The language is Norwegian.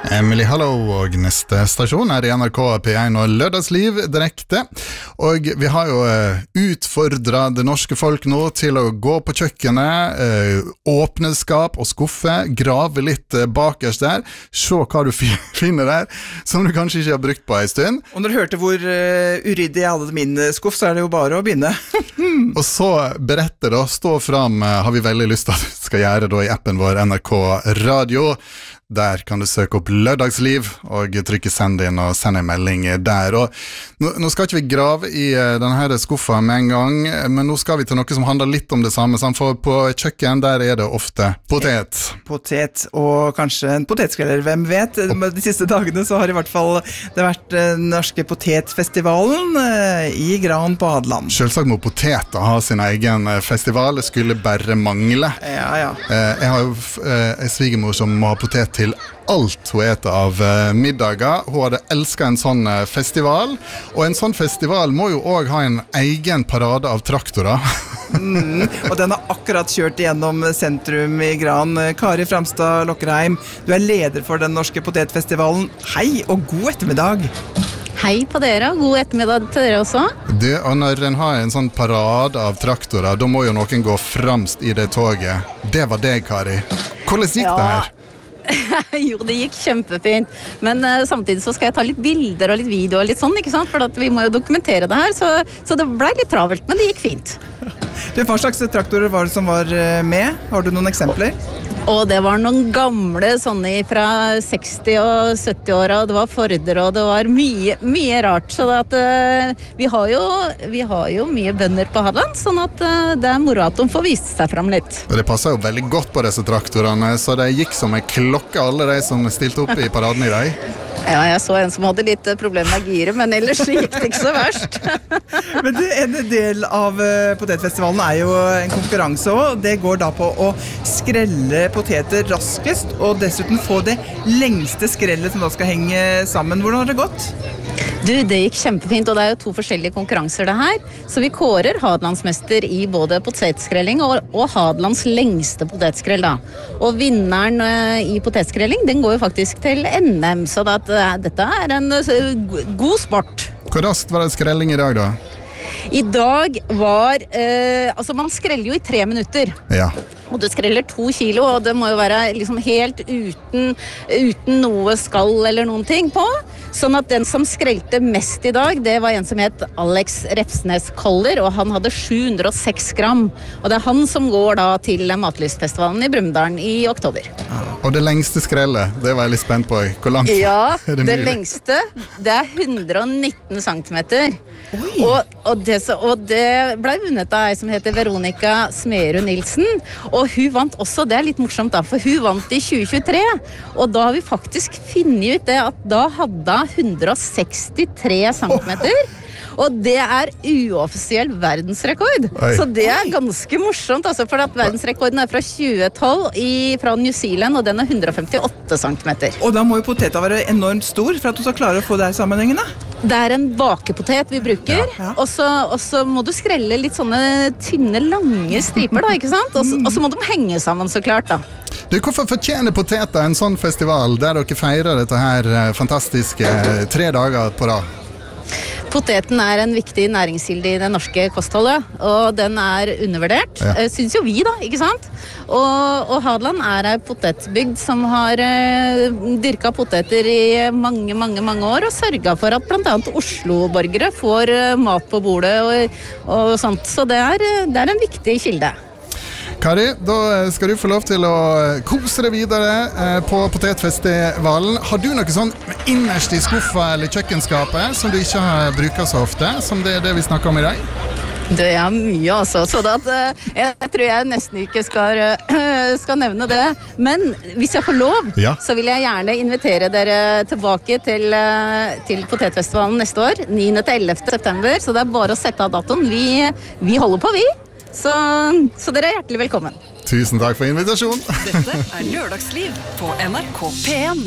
Emily Hallo, og neste stasjon I NRK P1 og Lørdagsliv direkte. Og vi har jo utfordret det norske folk nå til å gå på kjøkkenet, åpne skap og skuffe, grave litt bakerst der, se hva du finner der, som du kanskje ikke har brukt på en stund. Og når du hørte hvor uryddig jeg hadde min skuff, så det jo bare å begynne. Og så berette da, stå fram, har vi veldig lyst til at du skal gjøre da I appen vår NRK Radio. Der kan du søke opp Lørdagsliv og trykke send inn og sende en melding der. Og nå skal ikke vi grave I denne skuffa med en gang, men nå skal vi til noe som handler litt om det samme. For på kjøkken der det ofte potet. Potet, og kanskje en potetskreller, hvem vet? De siste dagene så har I hvert fall det vært den norske potetfestivalen I Gran på Hadeland. Selvsagt må poteter ha sin egen festival, det skulle bare mangle. Ja. Jeg har jo en svigermor som må ha potet til alt hun eter av middager. Hun hadde elsket en sånn festival, og en sånn festival må jo også ha en egen parade av traktorer. Og den har akkurat kjørt gjennom sentrum I Gran. Kari Framstad Lokkerheim, du leder for den norske potetfestivalen. Hei og god ettermiddag! Hei på dere, og god ettermiddag til dere også. Og når en har en sånn parade av traktorer, da må jo noen gå fremst I det toget. Det var deg, Kari. Hvordan gikk det her? Jo, det gikk kjempefint, men samtidig så skal jeg ta litt bilder og litt video og litt sånn, ikke sant? For at vi må jo dokumentere det her, så det ble litt travelt, men det gikk fint. Hva slags traktorer var det som var med? Har du noen eksempler? Og det var noen gamle sånne fra 60- og 70-åra, det var Forder, og det var mye rart, så at, vi har jo mye bønder på Hadeland, sånn at det moro at de får vist seg frem litt. Og det passer jo veldig godt på disse traktorene, så det gikk som en klokke alle de som stilte opp I paraden I dag. Ja, jeg så en som hadde litt problem med giret, men ellers gikk det ikke så verst. Men en del av potetfestivalen jo en konkurranse også. Det går da på å skrelle poteter raskest, og dessuten få det lengste skrellet som da skal henge sammen. Hvordan har det gått? Du, det gikk kjempefint, og det jo 2 forskjellige konkurranser det her. Så vi kårer Hadelandsmester I både potetskrelling og Hadelands lengste potetskrell da. Og vinneren I potetskrelling, den går jo faktisk til NM, så dette en god sport. Hvor raskt var det skrelling I dag da? I dag var, altså man skreller jo I 3 minutter. Ja. Og du skreller 2 kilo, og det må jo være liksom helt uten noe skall eller noen ting på. Sånn at den som skrelte mest I dag, det var en som het Alex Refsnes Koller, og han hadde 706 gram. Og det han som går da til Matlystfestivalen I Brumunddal I oktober. Og det lengste skrellet, det var jeg litt spent på. Hvor langt det lengste, det 119 centimeter. Og det ble vunnet av en som heter Veronica Smerud Nilsen, og hun vant også, det litt morsomt da, for hun vant I 2023, og da har vi faktisk finnet ut det at da hadde hun 163 centimeter, og det uoffisiell verdensrekord. Oi. Så det ganske morsomt, altså, for at verdensrekorden fra 2012 fra New Zealand, og den 158 centimeter. Og da må jo poteta være enormt stor for at du skal klare å få det her sammenhengende. Det en bakepotet vi bruker, og så må du skrelle litt sånne tynne, lange striper da, ikke sant? Og så må de henge sammen så klart da. Du, hvorfor fortjener poteter en sånn festival der dere feirer dette her fantastiske 3 dager på rad? Poteten en viktig næringskilde I det norske kostholdet, og den undervurdert, synes jo vi da, ikke sant? Og Hadeland en potetbygd som har dyrket poteter I mange år, og sørget for at blant annet Oslo-borgere får mat på bordet og sånt, så det en viktig kilde. Kari, da skal du få lov til å kose deg videre på potetfestivalen. Har du noe sånn innerst I skuffa eller kjøkkenskapet som du ikke bruker så ofte, som det vi snakker om I dag? Det mye altså, så jeg tror jeg nesten ikke skal nevne det. Men hvis jeg får lov, så vil jeg gjerne invitere dere tilbake til potetfestivalen neste år, 9. til 11. september, så det bare å sette av datoen. Vi holder på, vi. Så dere hjertelig velkommen. Tusen takk for invitasjonen. Dette Lørdagsliv på NRK P1.